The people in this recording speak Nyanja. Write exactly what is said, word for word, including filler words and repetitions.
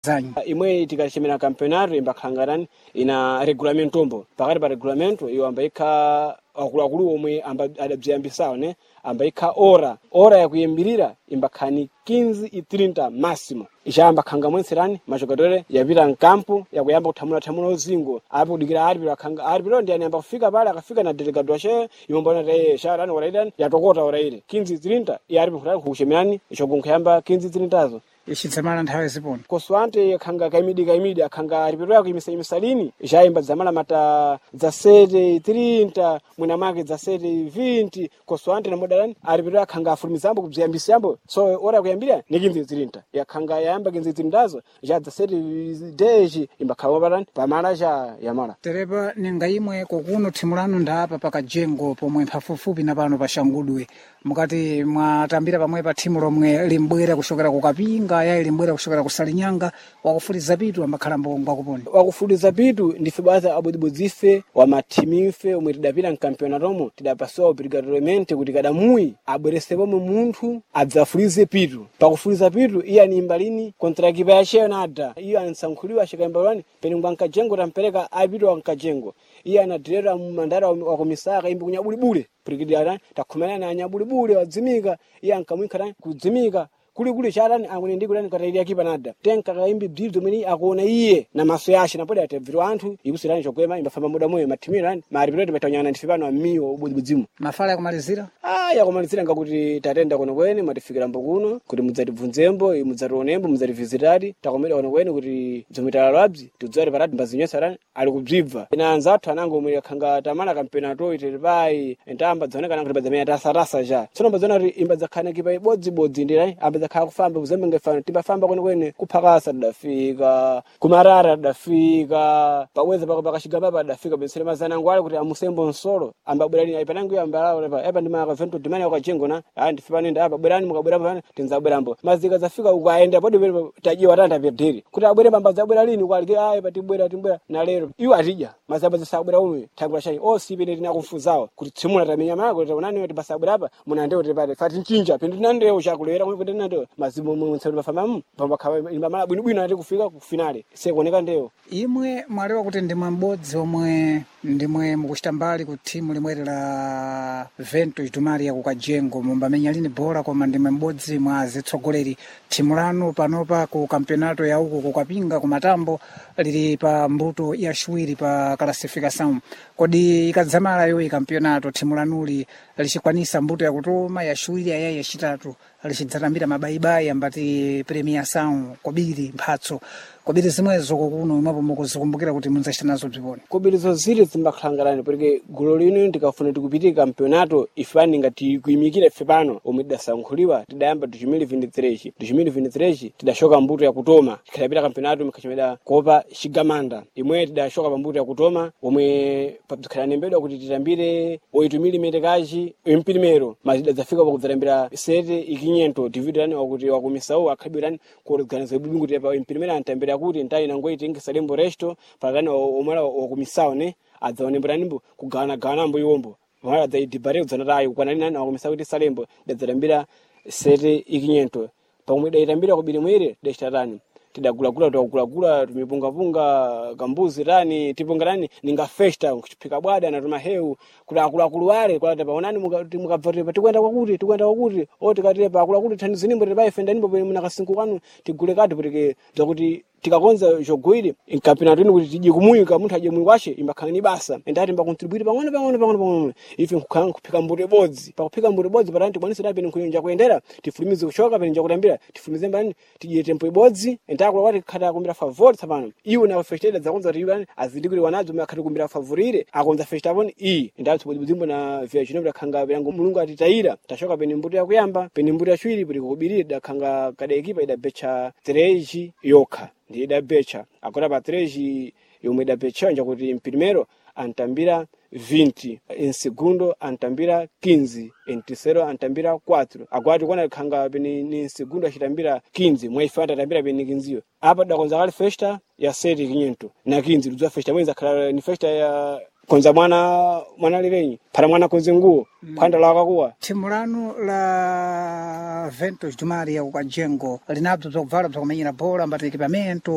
dzanyu. Imwe tikachimena campeonato imbakhangarani ina regulamento ombo. Pakati pa regulamento iyo ambaika akuluakulu omwe adabziyambisawo ne ambaika ora ora yakuyembirira imbakhani quinze e trinta máximo ijamba khanga mwenserani majogadore yapita mkampo yakuyamba kuthamula thamula uzingo apo kudikira arbitro akhanga arbitro ndi anayamba kufika pale akafika na delegado wache imbona taye sharani waraidani yatokota waraire quinze e trinta iarbitro kutani kuchemerani ichokunkhayamba quinze e trinta zo ichidzamala nthawi ziponi kosuante khanga kaimidi kaimidi akhanga arbitro yako imisa imisalini jayimba dzamala mata za sete e trinta mwina make za sete e vinte kosuante na modalani arbitro akhanga afulumizambo kubziyambisambo so ora kuyambira ni quinze e trinta yakhanga yamba quinze e trinta zo ja za sete deji imbakhawa parani pamala ja yamala terepa ninga imwe kokuno thimu lanu ndapa pakajengo pomwe mphafufupi na pano pa Xangudwe mukati mwatambira pamwe pa thimu lomwe limbwera kushokera kukapinga ya limbwera kushokera kusalinyanga wakufuliza pitu ambakhala mbongwa kuponi wakufuliza pitu ndife baza abodibodzife wa matimife omwe tidapita mkampeonatomo tidapasiwa obrigatoriamente kuti kadamui abweresepo mu munthu adzafulize pitu pakufuliza pitu iya ni imbalini kontra kipa yacheyo nada iyo ansankhuliwa chikaimbalwani penengwa nkajengo tampereka apitu wa nkajengo iya anadirera mandara wa komisaka imbi kunyabulibule brigadier takhumana na nyabulibule wadzimika iya nkamwinkhana kudzimika kuli kuli charani angone ndikulani katairia kipa nada tenka kaimbi bdizo mweni akuona iye na maso yashe napoda atebviro anthu ikusirani chokwema imbafamba muda moyo matimirani maaripiroti matanyana ndifipano amiwo ubudzibudzimu mafala yakumalizira ah yakumalizira ngakuti tatenda kono kwene matifikira mbokuno kuti mudzatibvunzembo mudzationembo mudzativisitati takomeda kono kwene kuti zomitala labzi tudzari parati mbazinyesarani ali kubzibva ina anzathu anango omwe khanga tamana kampeonato itete pai entamba dzonekana kuti badzamenya tasarasa ja tsono mbadzona kuti imbadzakhana kipa ibodzibodzi ndirai amba kha kufamba uzembe ngefana tibafamba kwene kwene kuphakasa dafika kumarara dafika paweza pako pakashigamba badafika bensele mazana ngwale kuti amusembo nsolo ambabwerani aipanangu yambala lepa epa ndi maka vento dimani akajengo na ah ndifipane nda apa bwerani mukabwera pana tenzabwerambo mazika zafika ukaenda podi tajiwa tanda perderi kuti abwere bamba zabwera lini kwalike ah epa tibwera tibwera na lero iwo atija mazaba zasabwera umwe thangula chai o sipene tina kufuzawa kuti tsimula tamenya mako kuti unani kuti basabwera apa munandeo tepate fati nchinja pindu nandeo chakulera kuti nandeo mazimu mwentselo bafamamu pamba khawa imbamala bwinobwino ati kufika ku finale sekuoneka ndeo imwe mwalewa kuti ndimwe mbodzi omwe ndimwe mukuchita mbali ku timu limwere la Vento Itumaria kukajengo mumbamenya lini bora koma ndimwe mbodzi mwa zitsogoleri timu lanu panopa ku kampeonato ya uku kukapinga kumatambo lili pa mbuto ya shwiri pa classification kodi ikadzamala yo kampeonato timu lanuli lichikwanisa mbuto ya kutoma ya shwiri ya ya chitatu alichidzatambira mabaibai ambati premier sound kobiri mphatso kobiri zimwezo kokuno mwapo mukuzikumbukira kuti munzachita nazo bziponi kobiri zoziri zimbakhalangalani porque gulo lino ndikafuna tikupitika kampeonato ifani ngati kuyimikira ife pano omwe tidasankhuliwa tidayamba tuchimili vinditsirechi tuchimili vinditsirechi tidashoka mbuto ya kutoma tikadapita kampeonato mikhachimeda kopa chigamanda imwe tidashoka pambuto ya kutoma omwe papzikhalanembedwa kuti titambire oito milimetri kachi impirimero mazidadzafika pakudzatambira sete ikinyento dividani wakuti wakumisau akhabirani kuorganiza bwingu kuti pa impirimero antambira kuti ntayi nangoiti ngisalembo resto pakani omala wakumisau ne adzaonemberanimbo kugana gana mbo yombo mara dai dibare udzanatayi kwanani nani wakumisau kuti salembo dadzatambira sete ikinyento pamwe daitambira kubiri mwere deshtarani tidagulagula tukagulagula tumipungapunga gambuzi rani tipungarani ninga festa kuchipika bwada na tumaheu kula akulu wale kwa tapaonani mukabvate patikwenda kwakuti tikwenda kwakuti oti katire pa akulu kuti thandizinimbo tibaifenda nimbo munakasinku kwanu tigule kati porque zakuti tikakonza jogwiri inkampeonato ino kuti tiji kumuyika munthu aje mwini wache imbakhala ni basa endati mbakontribute pang'ono pang'ono pang'ono pang'ono ife nkukhala kuphika mbuto ibodzi pakuphika mbuto ibodzi patani tikwanise tapene nkuyonja kuyendera tifulumize kuchoka pene nja kutambira tifulumize mbani tijire tempo ibodzi entakula kwati khata kumbira favori tsapano iwo na festeda zakonza kuti iwo azindikire wanadzo mwe akhati kumbira favorire akonza festa poni iyi endati tibodzi na vya chinombe khanga bilango mulungu atitayira tashoka pene mbuto yakuyamba pene mbuto yachwiri kuti kubirira dakhanga kada ekipa idabecha treji yokha ndi idabecha agora pa treji yomwe idabecha nja kuti imprimero antambira vinte em segundo antambira quinze em terceiro antambira quatro agora quando khanga beni ni segundo achitambira quinze mwaifata atambira beni quinze apa dakonza kale festa ya sete quinhentos na quinze ludzwa festa mwenza khala ni festa ya konza mwana mwana lirenyi para mwana konze nguo phanda la kakuwa timu lanu la Vento Itumaria kukajengo linabzo bzokuvala bzokumenyera bola mbati ekipamento